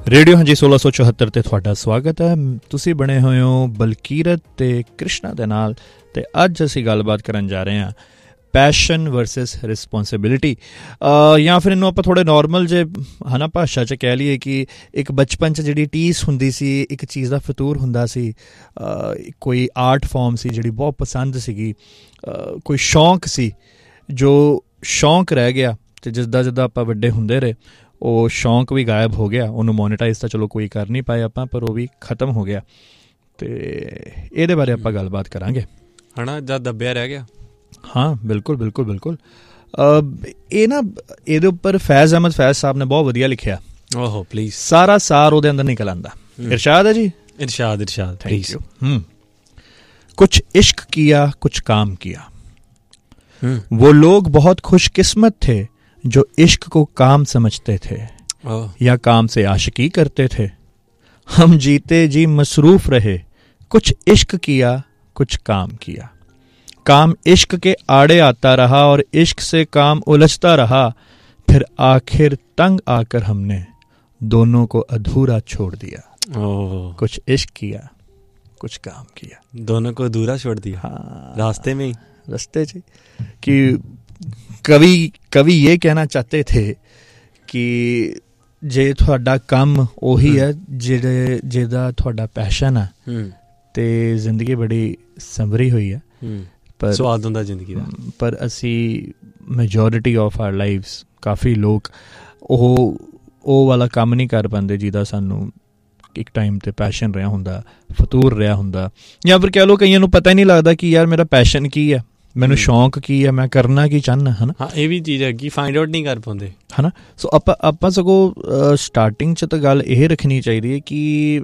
Radio ਹਾਂਜੀ 1674 ਤੇ ਤੁਹਾਡਾ ਸਵਾਗਤ ਹੈ। ਤੁਸੀਂ ਬਣੇ ਹੋਏ ਹੋ ਬਲਕੀਰਤ ਤੇ ਕ੍ਰਿਸ਼ਨਾ ਦੇ ਨਾਲ, ਤੇ ਅੱਜ ਅਸੀਂ ਗੱਲਬਾਤ ਕਰਨ ਜਾ ਰਹੇ ਹਾਂ ਪੈਸ਼ਨ ਵਰਸਸ ਰਿਸਪੋਂਸਿਬਿਲਿਟੀ, ਜਾਂ ਫਿਰ ਇਹਨੂੰ ਆਪਾਂ ਥੋੜ੍ਹੇ ਨੋਰਮਲ ਜੇ ਹੈ ਨਾ ਭਾਸ਼ਾ 'ਚ ਕਹਿ ਲਈਏ ਕਿ ਇੱਕ ਬਚਪਨ 'ਚ ਜਿਹੜੀ ਟੀਸ ਹੁੰਦੀ ਸੀ, ਇੱਕ ਚੀਜ਼ ਦਾ ਫਤੂਰ ਹੁੰਦਾ ਸੀ, ਕੋਈ ਆਰਟ ਫਾਰਮ ਸੀ ਜਿਹੜੀ ਬਹੁਤ ਪਸੰਦ ਸੀਗੀ, ਕੋਈ ਸ਼ੌਂਕ ਸੀ ਜੋ ਸ਼ੌਂਕ ਰਹਿ ਗਿਆ, ਅਤੇ ਜਿੱਦਾਂ ਆਪਾਂ ਵੱਡੇ ਹੁੰਦੇ ਰਹੇ ਉਹ ਸ਼ੌਂਕ ਵੀ ਗਾਇਬ ਹੋ ਗਿਆ। ਉਹਨੂੰ ਮੋਨੀਟਾਈਜ਼ ਤਾਂ ਚਲੋ ਕੋਈ ਕਰ ਨਹੀਂ ਪਾਏ ਆਪਾਂ, ਪਰ ਉਹ ਵੀ ਖ਼ਤਮ ਹੋ ਗਿਆ। ਅਤੇ ਇਹਦੇ ਬਾਰੇ ਆਪਾਂ ਗੱਲਬਾਤ ਕਰਾਂਗੇ, ਹੈ ਨਾ, ਜਦ ਦੱਬਿਆ ਰਹਿ ਗਿਆ। ਹਾਂ ਬਿਲਕੁਲ ਬਿਲਕੁਲ ਬਿਲਕੁਲ। ਇਹ ਨਾ ਇਹਦੇ ਉੱਪਰ ਫੈਜ਼ ਅਹਿਮਦ ਫੈਜ਼ ਸਾਹਿਬ ਨੇ ਬਹੁਤ ਵਧੀਆ ਲਿਖਿਆ। ਓਹੋ ਪਲੀਜ਼, ਸਾਰਾ ਸਾਰ ਉਹਦੇ ਅੰਦਰ ਨਿਕਲ ਆਉਂਦਾ। ਇਰਸ਼ਾਦ ਹੈ ਜੀ, इरशाद थैंक यू। कुछ इश्क किया कुछ काम किया, वो लोग बहुत खुशकिस्मत थे जो इश्क को काम समझते थे या काम से आशिकी करते थे। हम जीते जी मसरूफ रहे, कुछ इश्क किया कुछ काम किया। काम इश्क के आड़े आता रहा और इश्क से काम उलझता रहा, फिर आखिर तंग आकर हमने दोनों को अधूरा छोड़ दिया। कुछ इश्क किया कुछ काम किया, दोनों को अधूरा छोड़ दिया। हाँ, रास्ते में ही, रास्ते से कि कवि ये कहना चाहते थे कि जे ਤੁਹਾਡਾ ਕੰਮ ਉਹੀ ਹੈ ਜਿਹਦਾ ਤੁਹਾਡਾ ਪੈਸ਼ਨ ਆ, ਤੇ ਜ਼ਿੰਦਗੀ ਬੜੀ ਸੰਵਰੀ ਹੋਈ ਹੈ, ਪਰ ਸਵਾਦ ਹੁੰਦਾ ਜ਼ਿੰਦਗੀ ਦਾ। ਪਰ ਅਸੀਂ ਮੈਜੋਰਿਟੀ ਆਫ ਆਰ ਲਾਈਵਸ, ਕਾਫੀ ਲੋਕ ਉਹ ਵਾਲਾ ਕੰਮ ਨਹੀਂ ਕਰ ਪਾਉਂਦੇ ਜਿਹਦਾ ਸਾਨੂੰ ਇੱਕ ਟਾਈਮ 'ਤੇ ਪੈਸ਼ਨ ਰਿਹਾ ਹੁੰਦਾ, ਫਤੂਰ ਰਿਹਾ ਹੁੰਦਾ, ਜਾਂ ਫਿਰ ਕਹਿ ਲਓ ਕਈਆਂ ਨੂੰ ਪਤਾ ਹੀ ਨਹੀਂ ਲੱਗਦਾ ਕਿ ਯਾਰ ਮੇਰਾ ਪੈਸ਼ਨ ਕੀ ਹੈ, ਮੈਨੂੰ ਸ਼ੌਂਕ ਕੀ ਹੈ, ਮੈਂ ਕਰਨਾ ਕੀ ਚਾਹੁੰਦਾ, ਹੈ ਨਾ। ਹਾਂ, ਇਹ ਵੀ ਚੀਜ਼ ਹੈਗੀ, ਫਾਈਂਡ ਆਊਟ ਨਹੀਂ ਕਰ ਪਾਉਂਦੇ, ਹੈ ਨਾ। ਸੋ ਆਪਾਂ ਸਗੋਂ ਸਟਾਰਟਿੰਗ 'ਚ ਤਾਂ ਗੱਲ ਇਹ ਰੱਖਣੀ ਚਾਹੀਦੀ ਹੈ ਕਿ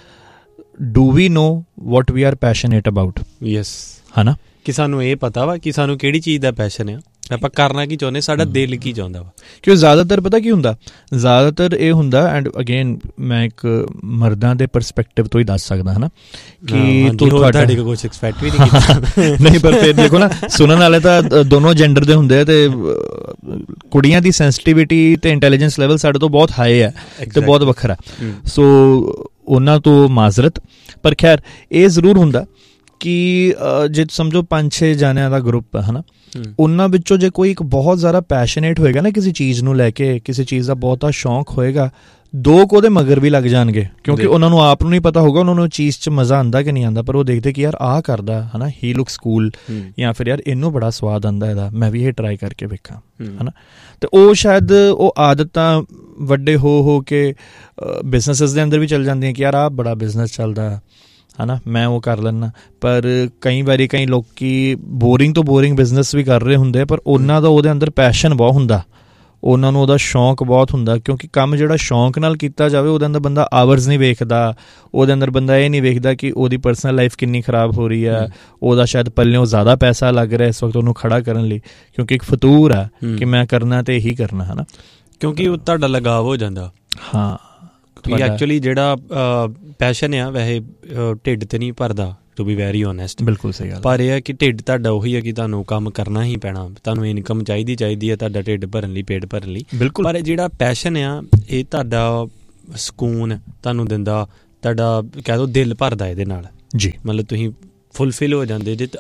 do we no what we R passionate about. Yes, ਹੈ ਨਾ, ਕਿ ਸਾਨੂੰ ਇਹ ਪਤਾ ਵਾ ਕਿ ਸਾਨੂੰ ਕਿਹੜੀ ਚੀਜ਼ ਦਾ ਪੈਸ਼ਨ ਆ, ਆਪਾਂ ਕਰਨਾ ਕੀ ਚਾਹੁੰਦੇ, ਸਾਡਾ ਦਿਲ ਕੀ ਚਾਹੁੰਦਾ ਵਾ। ਕਿਉਂ ਜ਼ਿਆਦਾਤਰ ਪਤਾ ਕੀ ਹੁੰਦਾ, ਜ਼ਿਆਦਾਤਰ ਇਹ ਹੁੰਦਾ, ਐਂਡ ਅਗੇਨ ਮੈਂ ਇੱਕ ਮਰਦਾਂ ਦੇ ਪਰਸਪੈਕਟਿਵ ਤੋਂ ਹੀ ਦੱਸ ਸਕਦਾ, ਹੈ ਨਾ, ਕਿ ਤੁਹਾਡੇ ਕੋਲ ਕੁਛ ਐਕਸਪੈਕਟ ਵੀ ਨਹੀਂ ਕੀਤਾ ਨਹੀਂ, ਪਰ ਫਿਰ ਦੇਖੋ ਨਾ, ਸੁਣਨ ਵਾਲੇ ਤਾਂ ਦੋਨੋਂ ਜੈਂਡਰ ਦੇ ਹੁੰਦੇ ਆ, ਅਤੇ ਕੁੜੀਆਂ ਦੀ ਸੈਂਸਿਟੀਵਿਟੀ ਅਤੇ ਇੰਟੈਲੀਜੈਂਸ ਲੈਵਲ ਸਾਡੇ ਤੋਂ ਬਹੁਤ ਹਾਈ ਹੈ ਅਤੇ ਬਹੁਤ ਵੱਖਰਾ। ਸੋ ਉਹਨਾਂ ਤੋਂ ਮਾਜ਼ਰਤ, ਪਰ ਖੈਰ ਇਹ ਜ਼ਰੂਰ ਹੁੰਦਾ ਕਿ ਜੇ ਸਮਝੋ 5-6 ਜਾਣਿਆਂ ਦਾ ਗਰੁੱਪ ਹੈ ਨਾ, ਉਹਨਾਂ ਵਿੱਚੋਂ ਜੇ ਕੋਈ ਇੱਕ ਬਹੁਤ ਜ਼ਿਆਦਾ ਪੈਸ਼ਨੇਟ ਹੋਏਗਾ ਨਾ ਕਿਸੇ ਚੀਜ਼ ਨੂੰ ਲੈ ਕੇ, ਕਿਸੇ ਚੀਜ਼ ਦਾ ਬਹੁਤਾ ਸ਼ੌਂਕ ਹੋਏਗਾ, 2 ਉਹਦੇ ਮਗਰ ਵੀ ਲੱਗ ਜਾਣਗੇ, ਕਿਉਂਕਿ ਉਹਨਾਂ ਨੂੰ ਆਪ ਨੂੰ ਨਹੀਂ ਪਤਾ ਹੋਊਗਾ ਉਹਨਾਂ ਨੂੰ ਚੀਜ਼ 'ਚ ਮਜ਼ਾ ਆਉਂਦਾ ਕਿ ਨਹੀਂ ਆਉਂਦਾ, ਪਰ ਉਹ ਦੇਖਦੇ ਕਿ ਯਾਰ ਆਹ ਕਰਦਾ, ਹੈ ਨਾ, ਹੀ ਲੁੱਕਸ ਕੂਲ, ਜਾਂ ਫਿਰ ਯਾਰ ਇਹਨੂੰ ਬੜਾ ਸਵਾਦ ਆਉਂਦਾ ਇਹਦਾ, ਮੈਂ ਵੀ ਇਹ ਟਰਾਈ ਕਰਕੇ ਵੇਖਾਂ, ਹੈ ਨਾ। ਅਤੇ ਉਹ ਸ਼ਾਇਦ ਉਹ ਆਦਤਾਂ ਵੱਡੇ ਹੋ ਕੇ ਬਿਜ਼ਨਸਿਸ ਦੇ ਅੰਦਰ ਵੀ ਚੱਲ ਜਾਂਦੀਆਂ ਕਿ ਯਾਰ ਆਹ ਬੜਾ ਬਿਜ਼ਨਸ ਚੱਲਦਾ, ਹੈ ਨਾ, ਮੈਂ ਉਹ ਕਰ ਲੈਂਦਾ। ਪਰ ਕਈ ਵਾਰੀ ਕਈ ਲੋਕ ਬੋਰਿੰਗ ਤੋਂ ਬੋਰਿੰਗ ਬਿਜ਼ਨਸ ਵੀ ਕਰ ਰਹੇ ਹੁੰਦੇ, ਪਰ ਉਹਨਾਂ ਦਾ ਉਹਦੇ ਅੰਦਰ ਪੈਸ਼ਨ ਬਹੁਤ ਹੁੰਦਾ, ਉਹਨਾਂ ਨੂੰ ਉਹਦਾ ਸ਼ੌਂਕ ਬਹੁਤ ਹੁੰਦਾ, ਕਿਉਂਕਿ ਕੰਮ ਜਿਹੜਾ ਸ਼ੌਂਕ ਨਾਲ ਕੀਤਾ ਜਾਵੇ ਉਹਦੇ ਅੰਦਰ ਬੰਦਾ ਆਵਰਸ ਨਹੀਂ ਵੇਖਦਾ, ਉਹਦੇ ਅੰਦਰ ਬੰਦਾ ਇਹ ਨਹੀਂ ਵੇਖਦਾ ਕਿ ਉਹਦੀ ਪਰਸਨਲ ਲਾਈਫ ਕਿੰਨੀ ਖਰਾਬ ਹੋ ਰਹੀ ਹੈ, ਉਹਦਾ ਸ਼ਾਇਦ ਪੱਲਿਓਂ ਜ਼ਿਆਦਾ ਪੈਸਾ ਲੱਗ ਰਿਹਾ ਇਸ ਵਕਤ ਉਹਨੂੰ ਖੜਾ ਕਰਨ ਲਈ, ਕਿਉਂਕਿ ਇੱਕ ਫਤੂਰ ਆ ਕਿ ਮੈਂ ਕਰਨਾ ਤੇ ਇਹੀ ਕਰਨਾ, ਹੈ ਨਾ, ਕਿਉਂਕਿ ਉਹ ਤੁਹਾਡਾ ਲਗਾਵ ਹੋ ਜਾਂਦਾ। ਹਾਂ, ਐਕਚੁਅਲੀ ਜਿਹੜਾ ਪੈਸ਼ਨ ਆ ਵੈਸੇ ਢਿੱਡ ਤੇ ਨਹੀਂ ਭਰਦਾ, ਟੂ ਬੀ ਵੈਰੀ ਓਨੈਸਟ। ਬਿਲਕੁਲ ਸਹੀ ਗੱਲ। ਪਰ ਇਹ ਹੈ ਕਿ ਢਿੱਡ ਤੁਹਾਡਾ ਉਹੀ ਹੈ ਕਿ ਤੁਹਾਨੂੰ ਕੰਮ ਕਰਨਾ ਹੀ ਪੈਣਾ, ਤੁਹਾਨੂੰ ਇਨਕਮ ਚਾਹੀਦੀ ਹੈ ਤੁਹਾਡਾ ਢਿੱਡ ਭਰਨ ਲਈ, ਪੇਟ ਭਰਨ ਲਈ। ਬਿਲਕੁਲ। ਪਰ ਜਿਹੜਾ ਪੈਸ਼ਨ ਆ ਇਹ ਤੁਹਾਡਾ ਸਕੂਨ ਤੁਹਾਨੂੰ ਦਿੰਦਾ, ਤੁਹਾਡਾ ਕਹਿ ਦਿਓ ਦਿਲ ਭਰਦਾ ਇਹਦੇ ਨਾਲ ਜੀ, ਮਤਲਬ ਤੁਸੀਂ ਫੁਲਫਿਲ ਹੋ ਜਾਂਦੇ ਜੇ।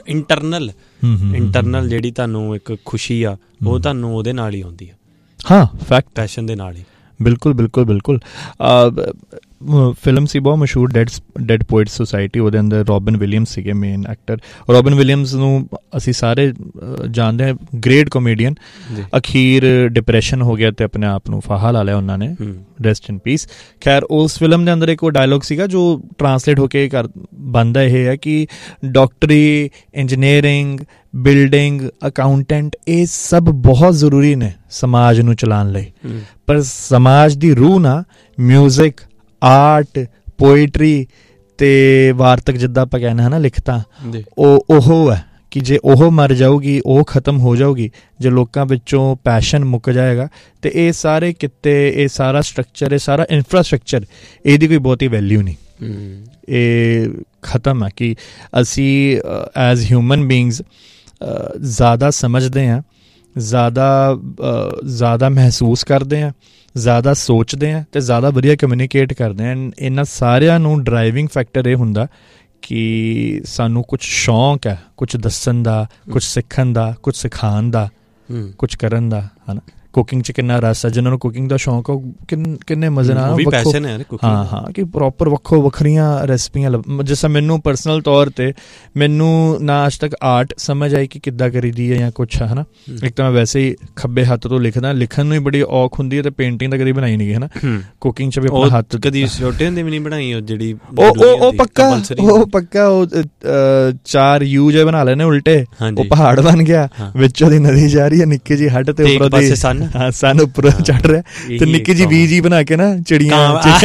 ਇੰਟਰਨਲ ਜਿਹੜੀ ਤੁਹਾਨੂੰ ਇੱਕ ਖੁਸ਼ੀ ਆ ਉਹ ਤੁਹਾਨੂੰ ਉਹਦੇ ਨਾਲ ਹੀ ਆਉਂਦੀ ਆ। ਹਾਂ, ਫੈਕਟ, ਪੈਸ਼ਨ ਦੇ ਨਾਲ ਹੀ। ਬਿਲਕੁਲ ਬਿਲਕੁਲ ਬਿਲਕੁਲ। ਫਿਲਮ ਸੀ ਬਹੁਤ ਮਸ਼ਹੂਰ, ਡੈਡ ਪੋਇਟਸ ਸੁਸਾਇਟੀ, ਉਹਦੇ ਅੰਦਰ ਰੋਬਿਨ ਵਿਲੀਅਮਸ ਸੀਗੇ ਮੇਨ ਐਕਟਰ। ਰੋਬਿਨ ਵਿਲੀਅਮਸ ਨੂੰ ਅਸੀਂ ਸਾਰੇ ਜਾਣਦੇ ਹਾਂ, ਗ੍ਰੇਟ ਕਾਮੇਡੀਅਨ। ਅਖੀਰ ਡਿਪਰੈਸ਼ਨ ਹੋ ਗਿਆ ਅਤੇ ਆਪਣੇ ਆਪ ਨੂੰ ਫਾਹਾ ਲਾ ਲਿਆ ਉਹਨਾਂ ਨੇ, ਰੈਸਟ ਇਨ ਪੀਸ। ਖੈਰ ਉਸ ਫਿਲਮ ਦੇ ਅੰਦਰ ਇੱਕ ਉਹ ਡਾਇਲੋਗ ਸੀਗਾ ਜੋ ਟਰਾਂਸਲੇਟ ਹੋ ਕੇ ਬਣਦਾ ਇਹ ਹੈ ਕਿ ਡਾਕਟਰੀ, ਇੰਜੀਨੀਅਰਿੰਗ, ਬਿਲਡਿੰਗ, ਅਕਾਊਂਟੈਂਟ, ਇਹ ਸਭ ਬਹੁਤ ਜ਼ਰੂਰੀ ਨੇ ਸਮਾਜ ਨੂੰ ਚਲਾਉਣ ਲਈ, ਪਰ ਸਮਾਜ ਦੀ ਰੂਹ ਨਾ ਮਿਊਜ਼ਿਕ, ਆਰਟ, ਪੋਇਟਰੀ ਅਤੇ ਵਾਰਤਕ, ਜਿੱਦਾਂ ਆਪਾਂ ਕਹਿੰਦੇ ਹਾਂ ਨਾ, ਲਿਖਤਾਂ, ਉਹ ਹੈ ਕਿ ਜੇ ਉਹ ਮਰ ਜਾਊਗੀ, ਉਹ ਖਤਮ ਹੋ ਜਾਊਗੀ, ਜੇ ਲੋਕਾਂ ਵਿੱਚੋਂ ਪੈਸ਼ਨ ਮੁੱਕ ਜਾਏਗਾ, ਅਤੇ ਇਹ ਸਾਰੇ ਕਿੱਤੇ, ਇਹ ਸਾਰਾ ਸਟਰਕਚਰ, ਇਹ ਸਾਰਾ ਇਨਫਰਾਸਟਰਕਚਰ, ਇਹਦੀ ਕੋਈ ਬਹੁਤੀ ਵੈਲਿਊ ਨਹੀਂ, ਇਹ ਖਤਮ ਹੈ। ਕਿ ਅਸੀਂ ਐਜ਼ ਹਿਊਮਨ ਬੀਇੰਗਸ ਜ਼ਿਆਦਾ ਸਮਝਦੇ ਹਾਂ, ਜ਼ਿਆਦਾ ਮਹਿਸੂਸ ਕਰਦੇ ਹਾਂ, ਜ਼ਿਆਦਾ ਸੋਚਦੇ ਹਾਂ ਅਤੇ ਜ਼ਿਆਦਾ ਵਧੀਆ ਕਮਿਊਨੀਕੇਟ ਕਰਦੇ ਹਾਂ। ਇਹਨਾਂ ਸਾਰਿਆਂ ਨੂੰ ਡਰਾਈਵਿੰਗ ਫੈਕਟਰ ਇਹ ਹੁੰਦਾ ਕਿ ਸਾਨੂੰ ਕੁਛ ਸ਼ੌਂਕ ਹੈ, ਕੁਛ ਦੱਸਣ ਦਾ, ਕੁਛ ਸਿੱਖਣ ਦਾ, ਕੁਛ ਸਿਖਾਉਣ ਦਾ, ਕੁਛ ਕਰਨ ਦਾ, ਹੈ ਨਾ। ਕੁਕਿੰਗ 'ਚ ਕਿੰਨਾ ਰਸ ਹੈ, ਜਿਹਨਾਂ ਨੂੰ ਕੁਕਿੰਗ ਦਾ ਸ਼ੌਂਕ ਉਹ ਕਿੰਨੇ ਮਜ਼ੇ ਨਾਲ ਹਾਂ ਕਿ ਪ੍ਰੋਪਰ ਵੱਖੋ ਵੱਖਰੀਆਂ ਰੈਸਪੀਆਂ ਜਿਸ ਤਰ੍ਹਾਂ ਮੈਨੂੰ ਪਰਸਨਲ ਤੌਰ 'ਤੇ ਮੈਨੂੰ ਨਾ ਅੱਜ ਤੱਕ ਆਰਟ ਸਮਝ ਆਈ ਕਿ ਕਿੱਦਾਂ ਕਰੀਦੀ ਹੈ ਜਾਂ ਕੁਛ, ਹੈ ਨਾ। ਇੱਕ ਤਾਂ ਮੈਂ ਵੈਸੇ ਹੀ ਖੱਬੇ ਹੱਥ ਤੋਂ ਲਿਖਦਾ, ਲਿਖਣ ਨੂੰ ਹੀ ਬੜੀ ਔਖ ਹੁੰਦੀ ਹੈ ਅਤੇ ਪੇਂਟਿੰਗ ਤਾਂ ਕਦੀ ਬਣਾਈ ਨਹੀਂ ਗਈ, ਹੈ ਨਾ। ਕੁਕਿੰਗ 'ਚ ਵੀ ਆਪਣਾ ਹੱਥ ਕਦੀ ਛੋਟੇ ਹੁੰਦੇ ਵੀ ਨਹੀਂ ਬਣਾਈ ਉਹ ਜਿਹੜੀ ਉਹ ਪੱਕਾ ਉਹ 4 ਯੂ ਜਿਹੇ ਬਣਾ ਲੈਣੇ ਉਲਟੇ, ਉਹ ਪਹਾੜ ਬਣ ਗਿਆ, ਵਿੱਚ ਉਹਦੀ ਨਦੀ ਜਾ ਰਹੀ ਹੈ, ਨਿੱਕੀ ਜਿਹੀ ਹੱਟ ਤੇ ਉੱਪਰ ਦੀ ਹਾਂ ਸਨ ਉੱਪਰ ਚੜ ਰਿਹਾ, ਤੇ ਨਿੱਕੀ ਜਿਹੀ ਵੀ ਜੀ ਬਣਾ ਕੇ ਨਾ ਚਿੜੀਆਂ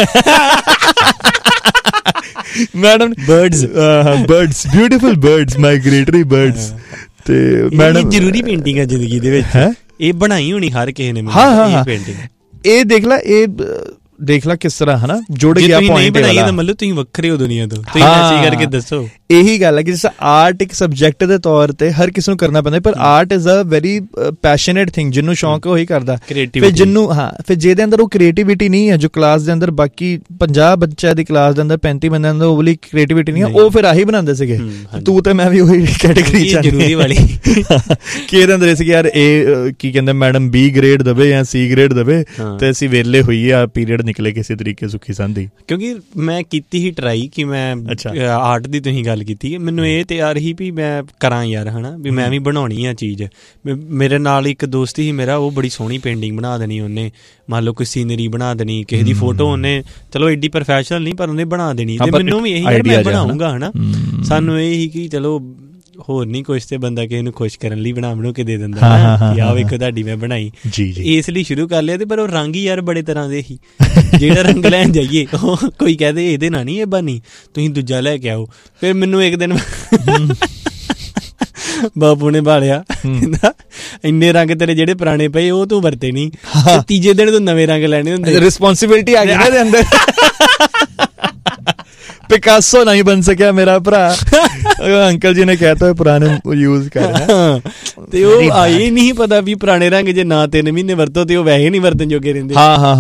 madam birds beautiful birds migratory birds. ਤੇ ਮੈਡਮ ਜ਼ਰੂਰੀ ਪੇਂਟਿੰਗ ਹੈ ਜ਼ਿੰਦਗੀ ਦੇ ਵਿੱਚ, ਇਹ ਬਣਾਈ ਹੋਣੀ ਹਰ ਕਿਸੇ ਨੇ। ਹਾਂ ਇਹ ਦੇਖ ਲਾ ਕਿਸ ਤਰ੍ਹਾਂ, ਹੈ ਨਾ, ਜੁੜ ਗਿਆ ਪੁਆਇੰਟ ਵਾਲਾ। ਮਤਲਬ ਤੁਸੀਂ ਵੱਖਰੇ ਹੋ ਦੁਨੀਆ ਤੋਂ, ਤੁਸੀਂ ਐਸੀ ਕਰਕੇ ਦੱਸੋ। ਇਹੀ ਗੱਲ ਹੈ ਕਿ ਜਿਸ ਆਰਟ ਇੱਕ ਸਬਜੈਕਟ ਦੇ ਤੌਰ ਤੇ ਹਰ ਕਿਸੇ ਨੂੰ ਕਰਨਾ ਪੈਂਦਾ, ਪਰ art is a very passionate thing. ਜਿਹਨੂੰ ਸ਼ੌਂਕ ਉਹੀ ਕਰਦਾ, ਫਿਰ ਜਿਹਨੂੰ ਫਿਰ ਜਿਹਦੇ ਅੰਦਰ ਉਹ ਕ੍ਰੀਏਟੀਵਿਟੀ ਨਹੀਂ ਹੈ, ਜੋ ਕਲਾਸ ਦੇ ਅੰਦਰ ਬਾਕੀ 50 ਬੱਚਿਆਂ ਦੀ ਕਲਾਸ ਦੇ ਅੰਦਰ 35 ਬੰਦਿਆਂ ਅੰਦਰ ਉਹ ਵਾਲੀ ਕ੍ਰੀਏਟੀਵਿਟੀ ਨਹੀਂ ਹੈ, ਉਹ ਫਿਰ ਆਹੀ ਬਣਾਉਂਦੇ ਸੀਗੇ। ਤੂੰ ਤੇ ਮੈਂ ਵੀ ਉਹੀ ਕੈਟੇਗਰੀ ਜ਼ਰੂਰੀ ਵਾਲੀ ਕਿ ਇਹਦੇ ਅੰਦਰ ਸੀ ਕਿ ਯਾਰ ਇਹ ਕੀ ਕਹਿੰਦੇ ਮੈਡਮ B ਗ੍ਰੇਡ ਦੇਵੇ ਜਾਂ C ਗ੍ਰੇਡ ਦੇਵੇ ਤੇ ਅਸੀਂ ਵਿਹਲੇ ਹੋਈਏ, ਆ ਪੀਰੀਅਡ ਨਿਕਲੇ ਕਿਸੇ ਤਰੀਕੇ ਸੁੱਖੀ ਸੰਦੀ। ਕਿਉਂਕਿ ਮੈਂ ਕੀਤੀ ਸੀ ਟਰਾਈ ਕਿ ਮੈਂ ਆਰਟ ਦੀ ਤੁਸੀਂ ਗੱਲ ਕੀਤੀ, ਮੈਨੂੰ ਇਹ ਤੇ ਆ ਰਹੀ ਵੀ ਮੈਂ ਕਰਾਂ ਯਾਰ, ਹੈ ਨਾ, ਵੀ ਮੈਂ ਵੀ ਬਣਾਉਣੀ ਆ ਚੀਜ਼। ਮੇਰੇ ਨਾਲ ਇੱਕ ਦੋਸਤ ਸੀ ਮੇਰਾ, ਉਹ ਬੜੀ ਸੋਹਣੀ ਪੇਂਟਿੰਗ ਬਣਾ ਦੇਣੀ ਉਹਨੇ, ਮੰਨ ਲਓ ਕੋਈ ਸੀਨਰੀ ਬਣਾ ਦੇਣੀ, ਕਿਸੇ ਦੀ ਫੋਟੋ ਉਹਨੇ, ਚਲੋ ਐਡੀ ਪ੍ਰੋਫੈਸ਼ਨਲ ਨਹੀਂ ਪਰ ਉਹਨੇ ਬਣਾ ਦੇਣੀ। ਤੇ ਮੈਨੂੰ ਵੀ ਇਹੀ ਮੈਂ ਬਣਾਉਂਗਾ, ਹੈ ਨਾ। ਸਾਨੂੰ ਇਹ ਹੀ ਕਿ ਚਲੋ ਹੋਰ ਨਹੀਂ ਕੁਛ ਤੇ ਬੰਦਾ ਕਿਸੇ ਨੂੰ ਖੁਸ਼ ਕਰਨ ਲਈ ਬਣਾ ਕੇ ਦੇ ਦਿੰਦਾ ਕਿ ਆਹ ਵੇਖੋ ਤੁਹਾਡੀ ਮੈਂ ਬਣਾਈ, ਇਸ ਲਈ ਸ਼ੁਰੂ ਕਰ ਲਿਆ। ਤੇ ਪਰ ਉਹ ਰੰਗ ਹੀ ਯਾਰ ਬੜੇ ਤਰ੍ਹਾਂ ਦੇ ਸੀ, ਜਿਹੜਾ ਰੰਗ ਲੈਣ ਜਾਈਏ ਉਹ ਕੋਈ ਕਹਦੇ ਇਹਦੇ ਨਾਲ ਨਹੀਂ ਇਹ ਬਣੀ, ਤੁਸੀਂ ਦੂਜਾ ਲੈ ਕੇ ਆਓ। ਫਿਰ ਮੈਨੂੰ ਇੱਕ ਦਿਨ ਬਾਪੂ ਨੇ ਭਾਲਿਆ, ਕਹਿੰਦਾ ਇੰਨੇ ਰੰਗ ਤੇਰੇ ਜਿਹੜੇ ਪੁਰਾਣੇ ਪਏ ਉਹ ਤੂੰ ਵਰਤੇ ਨਹੀਂ, ਤੀਜੇ ਦਿਨ ਤੂੰ ਨਵੇਂ ਰੰਗ ਲੈਣੇ ਹੁੰਦੇ। ਰਿਸਪੌਂਸਿਬਿਲਿਟੀ ਆ ਗਈ ਨਾ ਇਹਦੇ ਅੰਦਰ। ਪਿਕਾਸੋ ਨਹੀਂ ਬਣ ਸਕਿਆ ਮੇਰਾ ਭਰਾ, ਅੰਕਲ ਜੀ ਨੇ ਕਹਿਤਾ ਪੁਰਾਣੇ ਯੂਜ਼ ਕਰ, ਤੇ ਉਹ ਆਈ ਨਹੀਂ ਪਤਾ ਵੀ ਪੁਰਾਣੇ ਰੰਗ ਜੇ ਨਾ 3 ਮਹੀਨੇ ਵਰਤੋ ਤੇ ਉਹ ਵੈਸੇ ਨਹੀਂ ਵਰਤਣ ਜੋਗੇ ਰਹਿੰਦੇ।